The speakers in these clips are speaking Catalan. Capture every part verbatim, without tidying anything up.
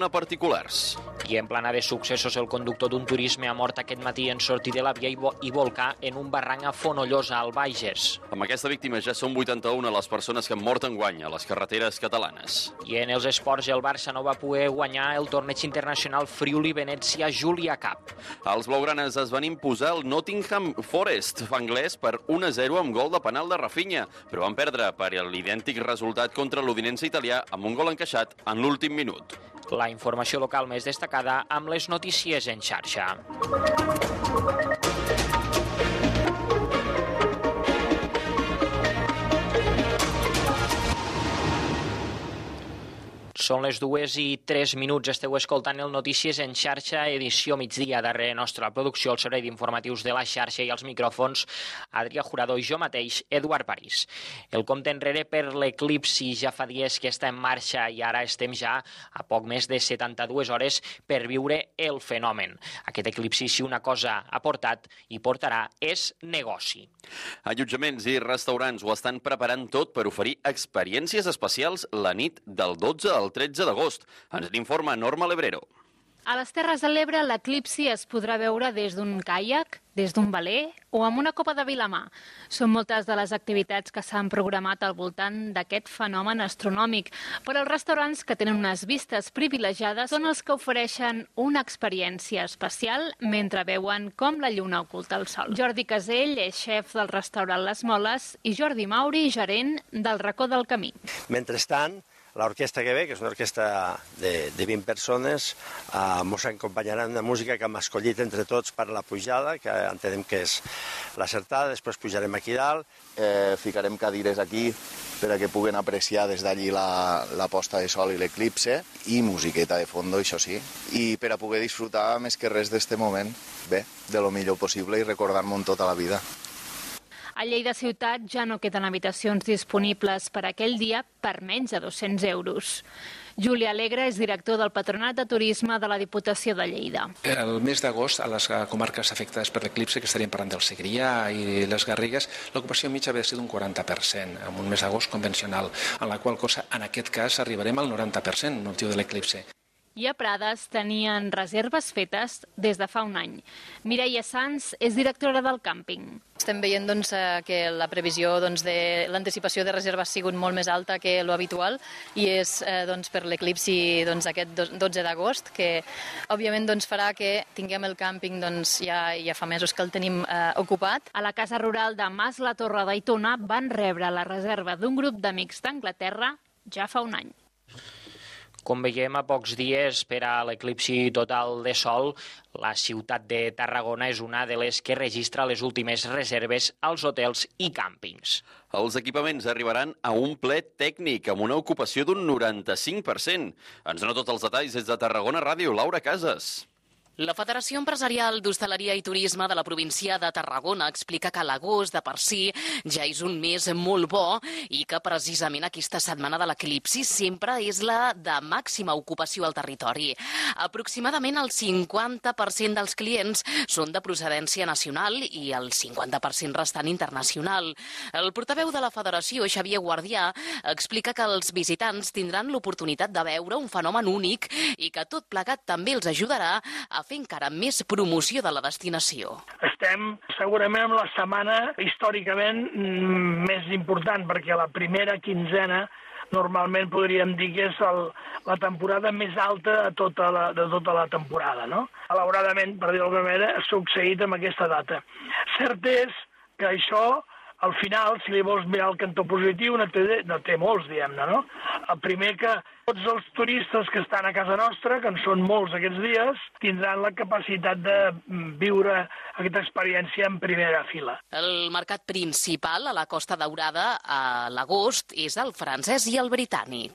particulars. I en plana de successos, el conductor d'un turisme ha mort aquest matí en sortir de la via i, vo i volcar en un barranc a Fonollosa, al Bages. Amb aquesta víctima ja són vuitanta-una les persones que han mort enguany a les carreteres catalanes. I en els esports, el Barça no va poder guanyar el torneig internacional Friuli-Venezia Julia Cup. Els blaugranes es van imposar el Nottingham Forest anglès per un a zero amb gol de penal de Rafinha, però van perdre per l'idèntic resultat contra l'Udinese italià amb un gol encaixat en l'últim minut. La informació local més destacada amb les notícies en xarxa. Són les dues i tres minuts. Esteu escoltant el Notícies en xarxa, edició migdia. Darrere nostra producció, el servei d'informatius de la xarxa i els micròfons, Adrià Jurado i jo mateix, Eduard París. El compte enrere per l'eclipsi ja fa dies que està en marxa i ara estem ja a poc més de setanta-dues hores per viure el fenomen. Aquest eclipsi, si una cosa ha portat i portarà, és negoci. Allotjaments i restaurants ho estan preparant tot per oferir experiències especials la nit del dotze al tretze d'agost. Ens n'informa Norma Lebrero. A les Terres de l'Ebre, l'eclipsi es podrà veure des d'un caiac, des d'un veler o amb una copa de vi a la mà. Són moltes de les activitats que s'han programat al voltant d'aquest fenomen astronòmic, però els restaurants que tenen unes vistes privilegiades són els que ofereixen una experiència especial mentre veuen com la lluna oculta el sol. Jordi Casell és xef del restaurant Les Moles i Jordi Mauri, gerent del Racó del Camí. Mentrestant, l'orquestra que ve, que és una orquestra de, de vint persones, eh, ens acompanyaran una música que hem escollit entre tots per la pujada, que entenem que és l'acertada, després pujarem aquí dalt. Eh, ficarem cadires aquí per a que puguen apreciar des d'allí la, la posta de sol i l'eclipse, i musiqueta de fondo, això sí, i per a poder disfrutar més que res d'este moment, bé, de lo millor possible i recordar-m'ho tota la vida. A Lleida Ciutat ja no queden habitacions disponibles per aquell dia per menys de dos-cents euros. Juli Alegre és director del Patronat de Turisme de la Diputació de Lleida. El mes d'agost, a les comarques afectades per l'eclipsi, que estaríem parlant del Segrià i les Garrigues, l'ocupació mitja havia de ser d'un quaranta per cent, en un mes d'agost convencional, en la qual cosa, en aquest cas, arribarem al noranta per cent, en motiu de l'eclipsi. I a Prades tenien reserves fetes des de fa un any. Mireia Sanz és directora del càmping. Estem veient doncs, que la previsió doncs, de l'anticipació de reserves ha sigut molt més alta que l'habitual i és eh, doncs, per l'eclipsi doncs, aquest dotze d'agost, que òbviament doncs, farà que tinguem el càmping, doncs, ja, ja fa mesos que el tenim eh, ocupat. A la casa rural de Mas la Torre d'Aitona van rebre la reserva d'un grup d'amics d'Anglaterra ja fa un any. Com veiem, a pocs dies per a l'eclipsi total de sol, la ciutat de Tarragona és una de les que registra les últimes reserves als hotels i càmpings. Els equipaments arribaran a un ple tècnic amb una ocupació d'un noranta-cinc per cent. Ens dona tots els detalls des de Tarragona Ràdio, Laura Casas. La Federació Empresarial d'Hostaleria i Turisme de la província de Tarragona explica que l'agost de per si ja és un mes molt bo i que precisament aquesta setmana de l'eclipsi sempre és la de màxima ocupació al territori. Aproximadament el cinquanta per cent dels clients són de procedència nacional i el cinquanta per cent restant internacional. El portaveu de la Federació, Xavier Guardià, explica que els visitants tindran l'oportunitat de veure un fenomen únic i que tot plegat també els ajudarà a fer encara més promoció de la destinació. Estem segurament en la setmana històricament més important, perquè la primera quinzena normalment podríem dir que és el, la temporada més alta de tota la, de tota la temporada, no? Malauradament, per dir-ho d'alguna manera, ha succeït amb aquesta data. Cert és que això, al final, si li vols mirar el cantó positiu, no té, no té molts, diguem-ne, no? El primer que tots els turistes que estan a casa nostra, que en són molts aquests dies, tindran la capacitat de viure aquesta experiència en primera fila. El mercat principal a la Costa Daurada a l'agost és el francès i el britànic.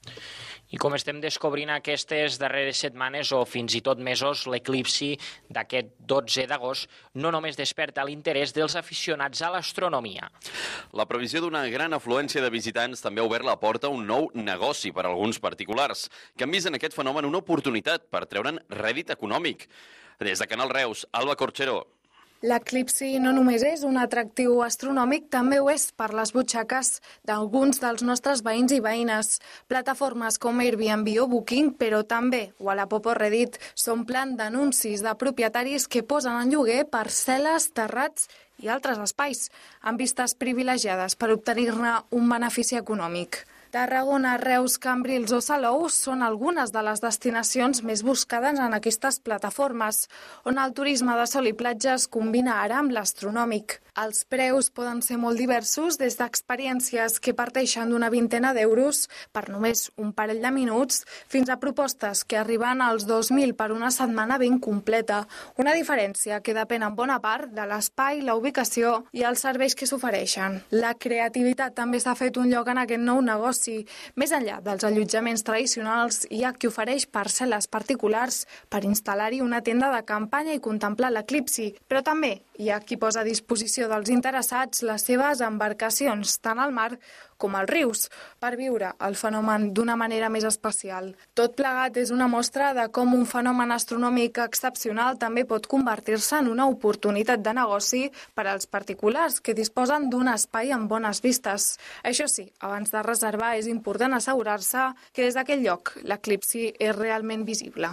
I com estem descobrint aquestes darreres setmanes o fins i tot mesos, l'eclipsi d'aquest dotze d'agost no només desperta l'interès dels aficionats a l'astronomia. La previsió d'una gran afluència de visitants també ha obert la porta a un nou negoci per a alguns particulars, que han vist en aquest fenomen una oportunitat per treure'n rèdit econòmic. Des de Canal Reus, Alba Corchero. L'eclipsi no només és un atractiu astronòmic, també ho és per les butxaques d'alguns dels nostres veïns i veïnes. Plataformes com Airbnb o Booking, però també Wallapop o Reddit, s'omplen d'anuncis de propietaris que posen en lloguer parcel·les, terrats i altres espais, amb vistes privilegiades per obtenir-ne un benefici econòmic. Tarragona, Reus, Cambrils o Salou són algunes de les destinacions més buscades en aquestes plataformes, on el turisme de sol i platja es combina ara amb l'astronòmic. Els preus poden ser molt diversos, des d'experiències que parteixen d'una vintena d'euros per només un parell de minuts, fins a propostes que arriben als dos mil per una setmana ben completa. Una diferència que depèn en bona part de l'espai, la ubicació i els serveis que s'ofereixen. La creativitat també s'ha fet un lloc en aquest nou negoci. Més enllà dels allotjaments tradicionals, hi ha qui ofereix parcel·les particulars per instal·lar-hi una tenda de campanya i contemplar l'eclipsi, però també hi ha qui posa a disposició dels interessats les seves embarcacions, tant al mar com als rius, per viure el fenomen d'una manera més especial. Tot plegat és una mostra de com un fenomen astronòmic excepcional també pot convertir-se en una oportunitat de negoci per als particulars que disposen d'un espai amb bones vistes. Això sí, abans de reservar és important assegurar-se que des d'aquell lloc l'eclipsi és realment visible.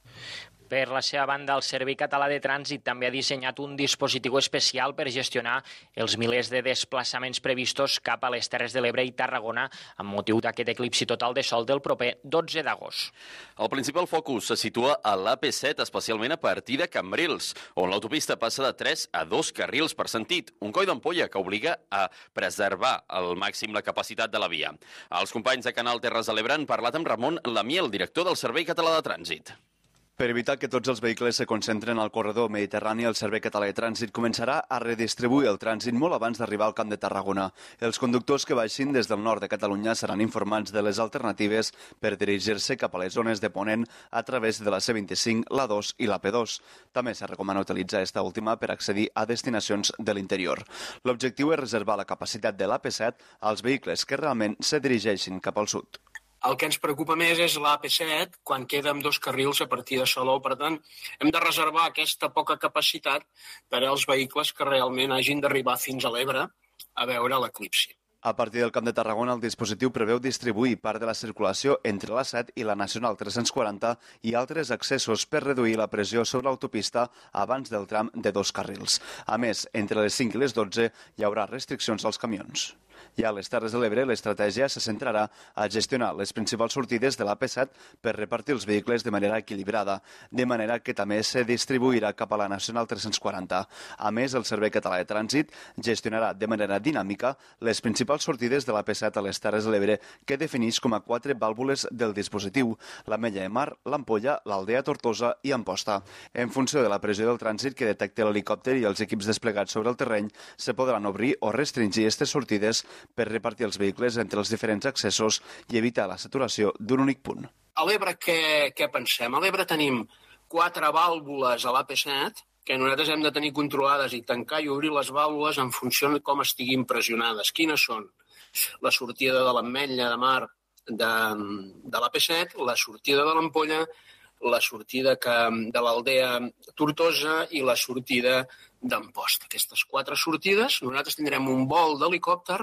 Per la seva banda, el Servei Català de Trànsit també ha dissenyat un dispositiu especial per gestionar els milers de desplaçaments previstos cap a les Terres de l'Ebre i Tarragona amb motiu d'aquest eclipsi total de sol del proper dotze d'agost. El principal focus se situa a l'A P set, especialment a partir de Cambrils, on l'autopista passa de tres a dos carrils per sentit, un coll d'ampolla que obliga a preservar al màxim la capacitat de la via. Els companys de Canal Terres de l'Ebre han parlat amb Ramon Lamiel, director del Servei Català de Trànsit. Per evitar que tots els vehicles se concentren al corredor mediterrani, el Servei Català de Trànsit començarà a redistribuir el trànsit molt abans d'arribar al Camp de Tarragona. Els conductors que baixin des del nord de Catalunya seran informats de les alternatives per dirigir-se cap a les zones de Ponent a través de la C vint-i-cinc, la dos i la P dos. També se recomana utilitzar esta última per accedir a destinacions de l'interior. L'objectiu és reservar la capacitat de l'A P set als vehicles que realment se dirigeixin cap al sud. El que ens preocupa més és l'A P set, quan queda amb dos carrils a partir de Salou. Per tant, hem de reservar aquesta poca capacitat per als vehicles que realment hagin d'arribar fins a l'Ebre a veure l'eclipsi. A partir del Camp de Tarragona, el dispositiu preveu distribuir part de la circulació entre l'A set i la Nacional tres-cents quaranta i altres accessos per reduir la pressió sobre l'autopista abans del tram de dos carrils. A més, entre les cinc i les dotze hi haurà restriccions als camions. I a les Terres de l'Ebre, l'estratègia se centrarà a gestionar les principals sortides de l'A P set per repartir els vehicles de manera equilibrada, de manera que també se distribuirà cap a la Nacional tres-cents quaranta. A més, el Servei Català de Trànsit gestionarà de manera dinàmica les principals sortides de l'A P set a les Terres de l'Ebre, que defineix com a quatre vàlvules del dispositiu: l'Ametlla de Mar, l'Ampolla, l'Aldea Tortosa i Amposta. En funció de la pressió del trànsit que detecti l'helicòpter i els equips desplegats sobre el terreny, se podran obrir o restringir aquestes sortides per repartir els vehicles entre els diferents accessos i evitar la saturació d'un únic punt. A l'Ebre què, què pensem? A l'Ebre tenim quatre vàlvules a l'A P set que nosaltres hem de tenir controlades i tancar i obrir les vàlvules en funció de com estiguin pressionades. Quines són? La sortida de l'Ametlla de Mar de, de l'A P set, la sortida de l'Ampolla, la sortida que, de l'Aldea Tortosa i la sortida d'Amposta. Aquestes quatre sortides, nosaltres tindrem un vol d'helicòpter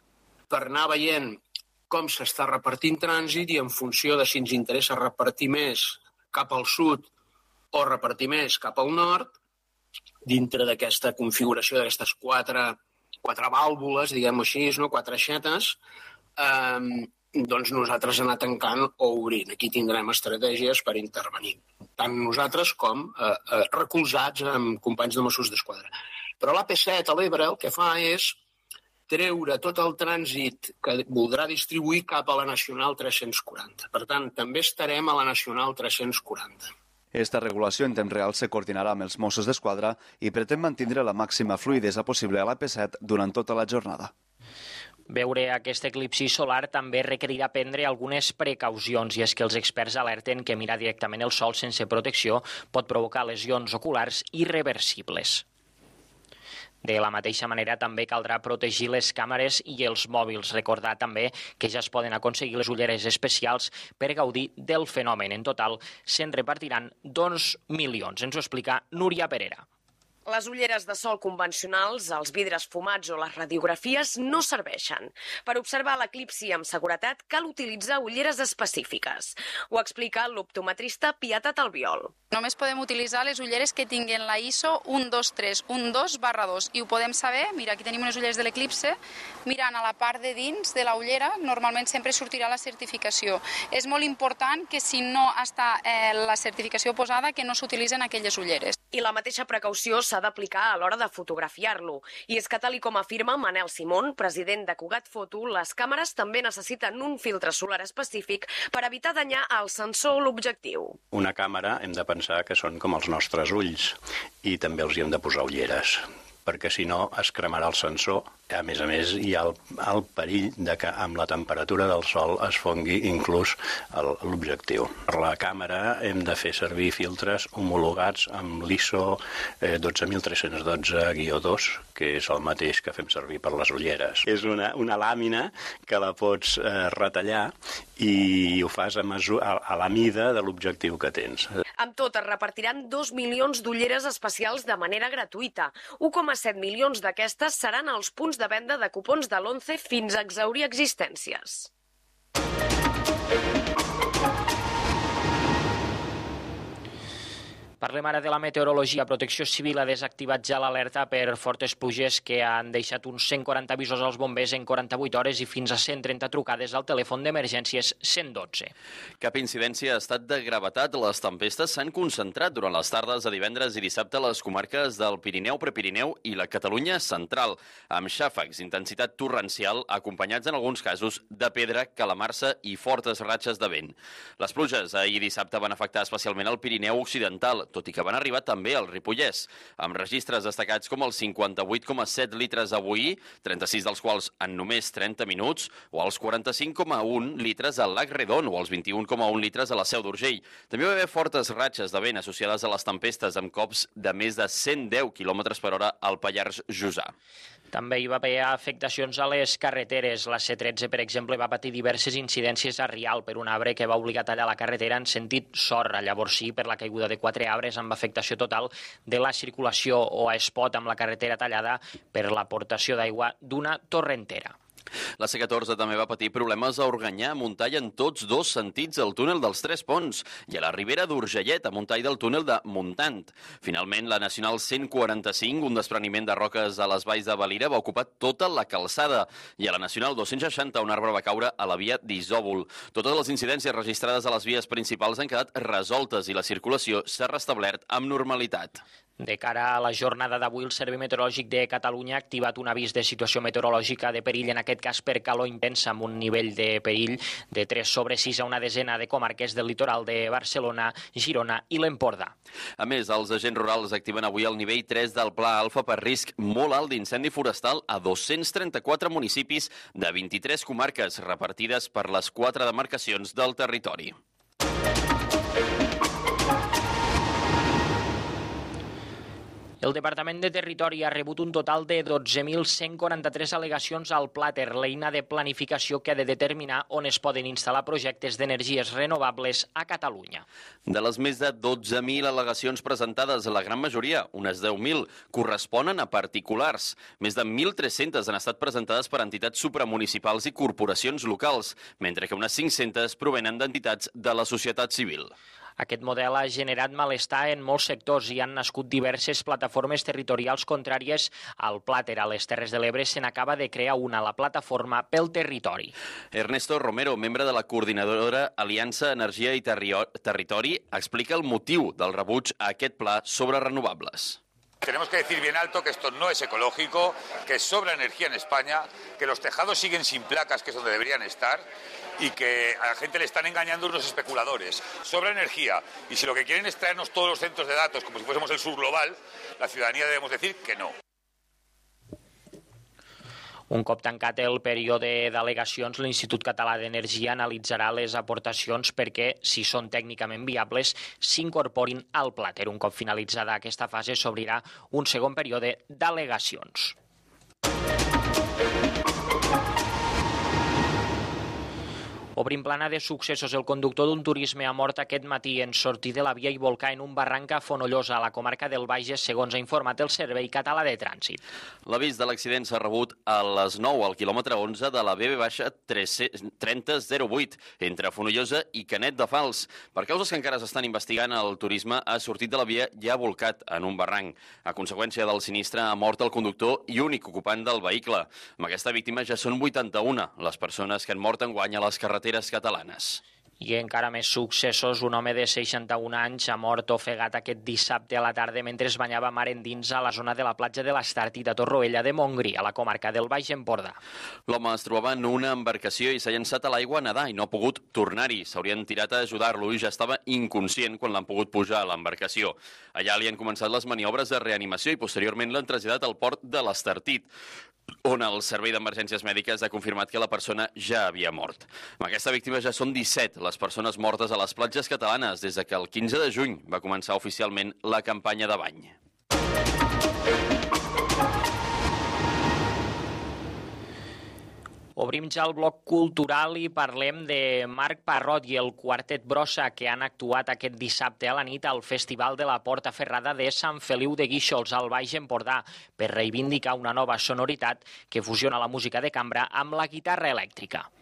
per anar veient com s'està repartint trànsit i en funció de si ens interessa repartir més cap al sud o repartir més cap al nord, dintre d'aquesta configuració d'aquestes quatre, quatre vàlvules, diguem-ho així, no? quatre aixetes, eh, doncs nosaltres anar tancant o obrint. Aquí tindrem estratègies per intervenir, tant nosaltres com eh, eh, recolzats amb companys de Mossos d'Esquadra. Però l'A P set a l'Ebre el que fa és treure tot el trànsit que voldrà distribuir cap a la Nacional tres-cents quaranta. Per tant, també estarem a la Nacional tres-cents quaranta. Esta regulació en temps real se coordinarà amb els Mossos d'Esquadra i pretén mantindre la màxima fluïdesa possible a l'A P set durant tota la jornada. Veure aquest eclipsi solar també requerirà prendre algunes precaucions, i és que els experts alerten que mirar directament el sol sense protecció pot provocar lesions oculars irreversibles. De la mateixa manera, també caldrà protegir les càmeres i els mòbils. Recordar també que ja es poden aconseguir les ulleres especials per gaudir del fenomen. En total, se'n repartiran dos milions. Ens ho explica Núria Perera. Les ulleres de sol convencionals, els vidres fumats o les radiografies no serveixen. Per observar l'eclipsi amb seguretat cal utilitzar ulleres específiques. Ho explica l'optometrista Pietat Albiol. Només podem utilitzar les ulleres que tinguin la I S O un dos tres un dos barra dos i ho podem saber, mira, aquí tenim unes ulleres de l'eclipse, mirant a la part de dins de la ullera, normalment sempre sortirà la certificació. És molt important que si no està eh, la certificació posada, que no s'utilitzen aquelles ulleres. I la mateixa precaució s'ha d'aplicar a l'hora de fotografiar-lo. I és que, tal i com afirma Manel Simón, president de Cugat Foto, les càmeres també necessiten un filtre solar específic per evitar danyar el sensor o l'objectiu. Una càmera hem de pensar que són com els nostres ulls i també els hi hem de posar ulleres, perquè si no es cremarà el sensor. A més a més, hi ha el, el perill de que amb la temperatura del sol es fongui inclús l'objectiu. Per la càmera hem de fer servir filtres homologats amb l'I S O eh, dotze mil tres-cents dotze guió dos, que és el mateix que fem servir per les ulleres. És una, una làmina que la pots eh, retallar i ho fas a, mesura, a, a la mida de l'objectiu que tens. Amb tot, es repartiran dos milions d'ulleres especials de manera gratuïta. un coma set milions d'aquestes seran als punts de venda de cupons de l'Once fins a exhaurir existències. Parlem ara de la meteorologia. Protecció Civil ha desactivat ja l'alerta per fortes pluges que han deixat uns cent quaranta avisos als bombers en quaranta-vuit hores i fins a cent trenta trucades al telèfon d'emergències cent dotze. Cap incidència ha estat de gravetat. Les tempestes s'han concentrat durant les tardes de divendres i dissabte a les comarques del Pirineu, Prepirineu i la Catalunya central, amb xàfecs, intensitat torrencial, acompanyats en alguns casos de pedra, calamarsa i fortes ratxes de vent. Les pluges ahir dissabte van afectar especialment el Pirineu occidental, tot i que van arribar també al Ripollès, amb registres destacats com els cinquanta-vuit coma set litres avui, trenta-sis dels quals en només trenta minuts, o els quaranta-cinc coma un litres al Lac Redon o els vint-i-un coma un litres a la Seu d'Urgell. També va haver fortes ratxes de vent associades a les tempestes amb cops de més de cent deu quilòmetres per hora al Pallars Jussà. També hi va haver afectacions a les carreteres. La C tretze, per exemple, va patir diverses incidències a Rial per un arbre que va obligar a tallar la carretera en sentit sorra. Llavors sí, per la caiguda de quatre arbres amb afectació total de la circulació, o a Espot amb la carretera tallada per l'aportació d'aigua d'una torrentera. La C catorze també va patir problemes a Organyà, a Montall en tots dos sentits al túnel dels Tres Ponts i a la Ribera d'Urgellet, a Montall del túnel de Montant. Finalment, la Nacional cent quaranta-cinc, un despreniment de roques a les valls de Valira, va ocupar tota la calçada i a la Nacional dos-cents seixanta un arbre va caure a la via d'Isòvol. Totes les incidències registrades a les vies principals han quedat resoltes i la circulació s'ha restablert amb normalitat. De cara a la jornada d'avui, el Servei Meteorològic de Catalunya ha activat un avís de situació meteorològica de perill, en aquest cas per calor intensa, amb un nivell de perill de tres sobre sis a una desena de comarques del litoral de Barcelona, Girona i l'Empordà. A més, els agents rurals activen avui el nivell tres del Pla Alfa per risc molt alt d'incendi forestal a dos-cents trenta-quatre municipis de vint-i-tres comarques repartides per les quatre demarcacions del territori. El Departament de Territori ha rebut un total de dotze mil cent quaranta-tres al·legacions al Plater, l'eina de planificació que ha de determinar on es poden instal·lar projectes d'energies renovables a Catalunya. De les més de dotze mil al·legacions presentades, la gran majoria, unes deu mil, corresponen a particulars. Més de mil tres-centes han estat presentades per entitats supramunicipals i corporacions locals, mentre que unes cinc-centes provenen d'entitats de la societat civil. Aquest model ha generat malestar en molts sectors i han nascut diverses plataformes territorials contràries al Plater. A les Terres de l'Ebre se n'acaba de crear una, la Plataforma pel Territori. Ernesto Romero, membre de la coordinadora Aliança Energia i Territori, explica el motiu del rebuig a aquest pla sobre renovables. Tenemos que decir bien alto que esto no es ecológico, que sobra energía en España, que los tejados siguen sin placas, que es donde deberían estar, y que a la gente le están engañando unos especuladores. Sobra energía, y si lo que quieren es traernos todos los centros de datos como si fuésemos el sur global, la ciudadanía debemos decir que no. Un cop tancat el període d'al·legacions, l'Institut Català d'Energia analitzarà les aportacions perquè, si són tècnicament viables, s'incorporin al Plater. Un cop finalitzada aquesta fase, s'obrirà un segon període d'al·legacions. Obrim plana de successos. El conductor d'un turisme ha mort aquest matí en sortir de la via i volcar en un barranc a Fonollosa, a la comarca del Bages, segons ha informat el Servei Català de Trànsit. L'avís de l'accident s'ha rebut a les nou al quilòmetre onze de la B B trenta zero vuit, entre Fonollosa i Canet de Fals. Per causes que encara s'estan investigant, el turisme ha sortit de la via i ha volcat en un barranc. A conseqüència del sinistre ha mort el conductor i únic ocupant del vehicle. Amb aquesta víctima ja són vuitanta-una les persones que han mort enguany a les carreteres catalanes. I encara més successos. Un home de seixanta-un anys ha mort ofegat aquest dissabte a la tarda mentre es banyava mar endins a la zona de la platja de l'Estartit a Torroella de Montgrí, a la comarca del Baix Empordà. L'home es trobava en una embarcació i s'ha llançat a l'aigua a nedar i no ha pogut tornar-hi. S'haurien tirat a ajudar-lo i ja estava inconscient quan l'han pogut pujar a l'embarcació. Allà li han començat les maniobres de reanimació i posteriorment l'han traslladat al port de l'Estartit, on el Servei d'Emergències Mèdiques ha confirmat que la persona ja havia mort. Amb aquesta víctima ja són disset les persones mortes a les platges catalanes des de que el quinze de juny va començar oficialment la campanya de bany. Obrim ja el bloc cultural i parlem de Marc Parrot i el Quartet Brossa, que han actuat aquest dissabte a la nit al Festival de la Porta Ferrada de Sant Feliu de Guíxols, al Baix Empordà, per reivindicar una nova sonoritat que fusiona la música de cambra amb la guitarra elèctrica.